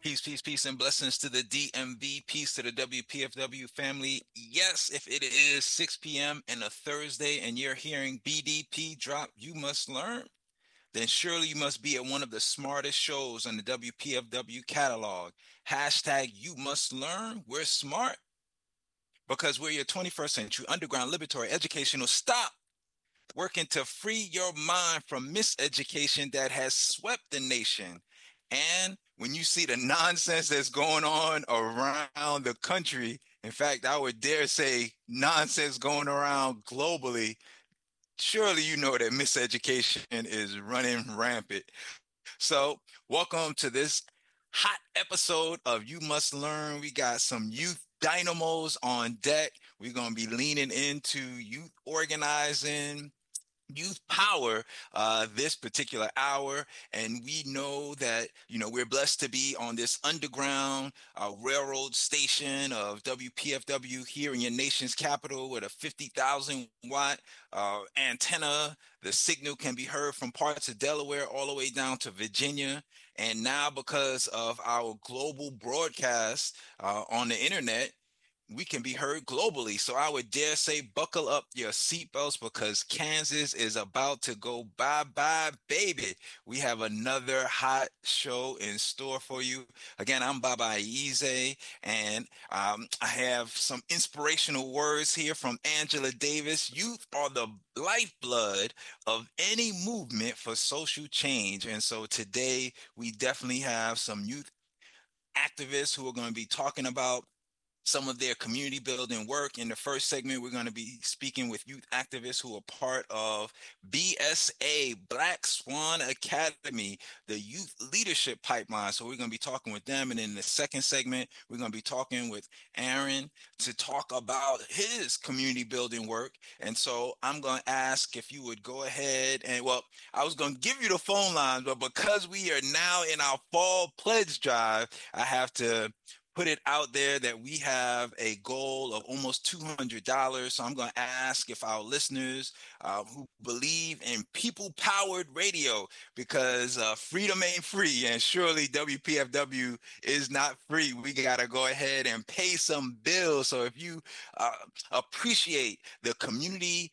Peace, peace, peace, and blessings to the DMV. Peace to the WPFW family. Yes, if it is 6 p.m. and a Thursday and you're hearing BDP drop, you must learn. Then surely you must be at one of the smartest shows on the WPFW catalog. Hashtag you must learn. We're smart because we're your 21st century underground liberatory educational stop working to free your mind from miseducation that has swept the nation. And when you see the nonsense that's going on around the country, in fact, I would dare say nonsense going around globally, surely you know that miseducation is running rampant. So, welcome to this hot episode of You Must Learn. We got some youth dynamos on deck. We're going to be leaning into youth organizing, youth power this particular hour, and we know that we're blessed to be on this underground railroad station of WPFW here in your nation's capital with a 50,000 watt antenna. The signal can be heard from parts of Delaware all the way down to Virginia, and now because of our global broadcast on the internet, we can be heard globally. So I would dare say, buckle up your seatbelts because Kansas is about to go bye-bye, baby. We have another hot show in store for you. Again, I'm Baba Ize, and I have some inspirational words here from Angela Davis. Youth are the lifeblood of any movement for social change. And so today we definitely have some youth activists who are going to be talking about some of their community building work. In the first segment, we're going to be speaking with youth activists who are part of BSA, Black Swan Academy, the youth leadership pipeline. So we're going to be talking with them. And in the second segment, we're going to be talking with Aaron to talk about his community building work. And so I'm going to ask if you would go ahead and, well, I was going to give you the phone lines, but because we are now in our fall pledge drive, I have to put it out there that we have a goal of almost $200. So I'm going to ask if our listeners who believe in people-powered radio, because freedom ain't free, and surely WPFW is not free. We got to go ahead and pay some bills. So if you appreciate the community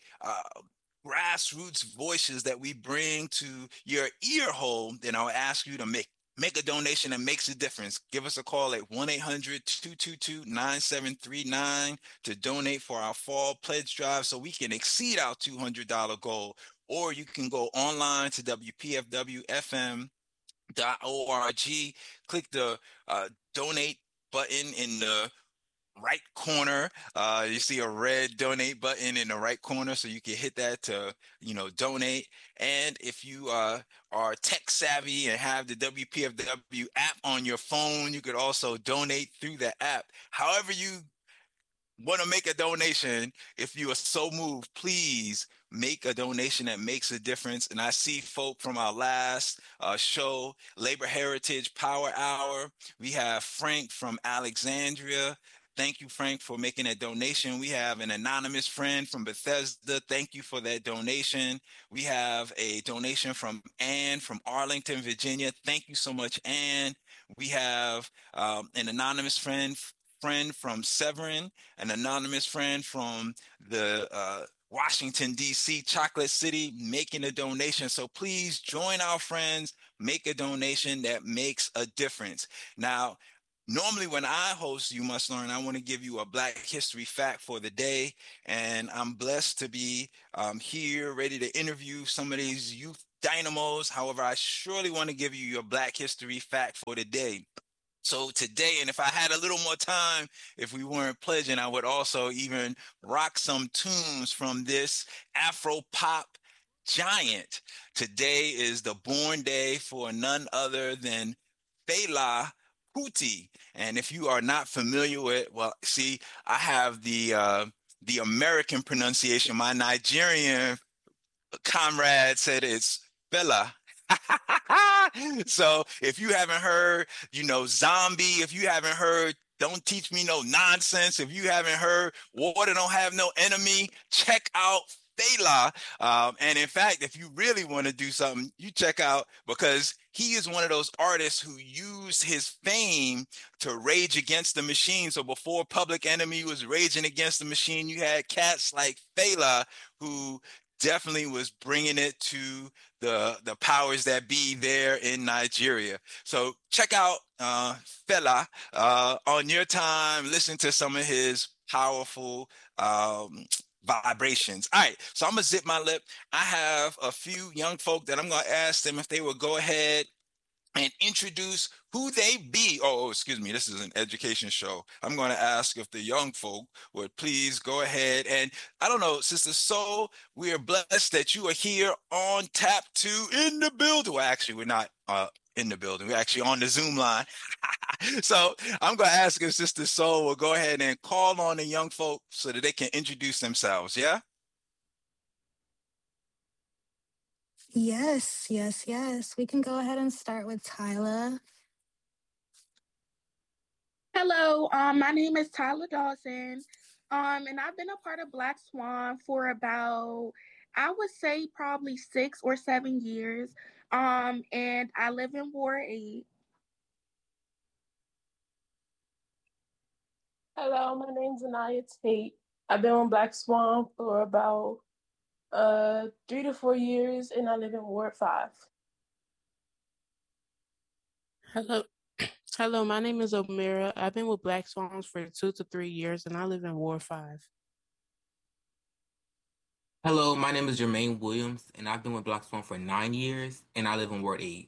grassroots voices that we bring to your ear hole, then I'll ask you to make a donation that makes a difference. Give us a call at 1-800-222-9739 to donate for our fall pledge drive so we can exceed our $200 goal. Or you can go online to WPFWFM.org, click the donate button in the right corner. You see a red donate button in the right corner, so you can hit that to donate. And if you are tech savvy and have the WPFW app on your phone, you could also donate through the app. However you want to make a donation, if you are so moved, please make a donation that makes a difference. And I see folk from our last show, Labor Heritage Power Hour. We have Frank from Alexandria. Thank you, Frank, for making a donation. We have an anonymous friend from Bethesda. Thank you for that donation. We have a donation from Ann from Arlington, Virginia. Thank you so much, Ann. We have an anonymous friend from Severn, an anonymous friend from the Washington, D.C., Chocolate City, making a donation. So please join our friends, make a donation that makes a difference. Now, normally when I host You Must Learn, I want to give you a Black History fact for the day. And I'm blessed to be here ready to interview some of these youth dynamos. However, I surely want to give you your Black History fact for the day. So today, and if I had a little more time, if we weren't pledging, I would also even rock some tunes from this Afro pop giant. Today is the born day for none other than Fela Kuti. And if you are not familiar with, well, see, I have the American pronunciation. My Nigerian comrade said it's Fela. So if you haven't heard, Zombie, if you haven't heard Don't Teach Me No Nonsense, if you haven't heard Water Don't Have No Enemy, check out Fela. And in fact, if you really want to do something, you check out, because he is one of those artists who used his fame to rage against the machine. So before Public Enemy was raging against the machine, you had cats like Fela who definitely was bringing it to the powers that be there in Nigeria. So check out Fela on your time. Listen to some of his powerful vibrations. All right, so I'm gonna zip my lip. I have a few young folk that I'm gonna ask them if they will go ahead and introduce who they be. Excuse me, this is an education show. I'm going to ask if the young folk would please go ahead and, I don't know, Sister Soul, we are blessed that you are here on Tap 2 in the building. Well, actually, we're not in the building. We're actually on the Zoom line. So I'm going to ask if Sister Soul will go ahead and call on the young folk so that they can introduce themselves. Yeah? Yes, yes, yes. We can go ahead and start with Tyler. Hello, my name is Tyler Dawson, and I've been a part of Black Swan for about, I would say, probably 6 or 7 years, and I live in Ward 8. Hello, my name's Anaya Tate. I've been on Black Swan for about 3 to 4 years, and I live in Ward 5. Hello, my name is Omira. I've been with Black Swans for 2 to 3 years, and I live in Ward 5. Hello, my name is Jermaine Williams, and I've been with Black Swan for 9 years, and I live in Ward 8.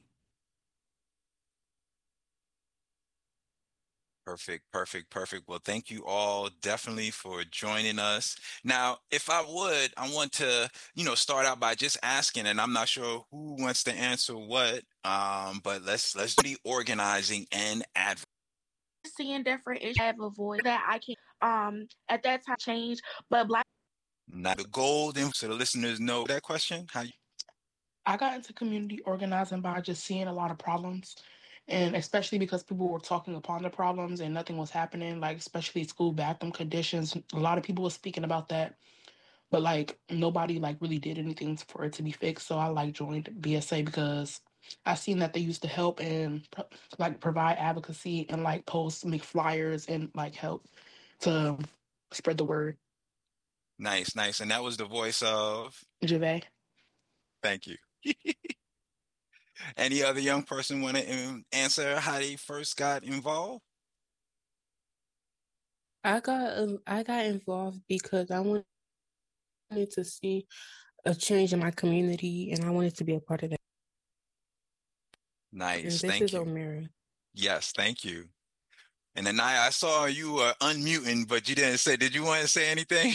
Perfect, perfect, perfect. Well, thank you all definitely for joining us. Now, if I would, I want to, start out by just asking, and I'm not sure who wants to answer what, but let's be organizing and advocating. Seeing different issues, I have a voice that I can, at that time change, but Black. Now, the goal, then, so the listeners know that question. I got into community organizing by just seeing a lot of problems, and especially because people were talking upon the problems and nothing was happening, like especially school bathroom conditions. A lot of people were speaking about that, but like nobody like really did anything for it to be fixed. So I like joined BSA because I seen that they used to help and like provide advocacy and like post, make flyers and like help to spread the word. Nice, nice. And that was the voice of Jave. Thank you. Any other young person want to answer how they first got involved? I got involved because I wanted to see a change in my community, and I wanted to be a part of that. Nice, and thank this you. is Omira. Yes, thank you. And then I saw you were unmuting, but you didn't say. Did you want to say anything?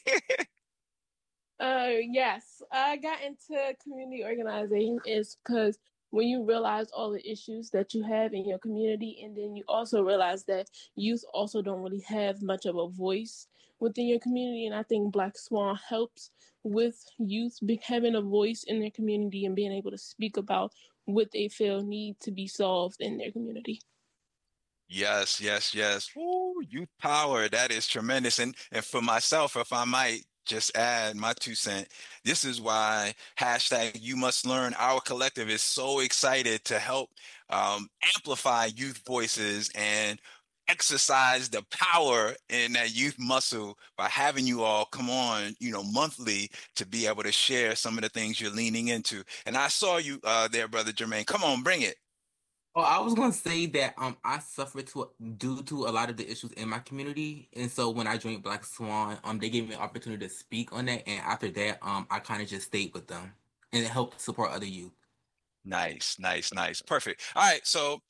Yes, I got into community organizing is because when you realize all the issues that you have in your community, and then you also realize that youth also don't really have much of a voice within your community, and I think Black Swan helps with youth having a voice in their community and being able to speak about what they feel need to be solved in their community. Yes, yes, yes. Woo, youth power. That is tremendous. And for myself, if I might just add my 2 cents, this is why hashtag You Must Learn, our collective is so excited to help amplify youth voices and exercise the power in that youth muscle by having you all come on, monthly to be able to share some of the things you're leaning into. And I saw you there, Brother Jermaine. Come on, bring it. Oh, I was gonna say that I suffered due to a lot of the issues in my community, and so when I joined Black Swan, they gave me an opportunity to speak on that, and after that, I kind of just stayed with them, and it helped support other youth. Nice, nice, nice. Perfect. All right. So